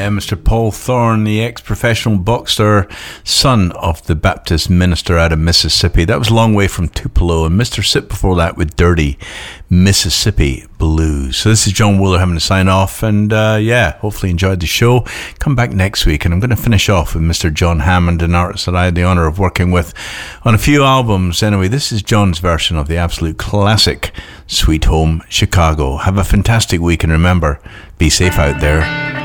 Yeah, Mr. Paul Thorne, the ex-professional boxer, son of the Baptist minister out of Mississippi. That was a long way from Tupelo, and Mr. Sip before that with Dirty Mississippi Blues. So this is John Wooler having to sign off, and hopefully enjoyed the show. Come back next week, and I'm going to finish off with Mr. John Hammond, an artist that I had the honour of working with on a few albums. Anyway, this is John's version of the absolute classic Sweet Home Chicago. Have a fantastic week, and remember, be safe out there.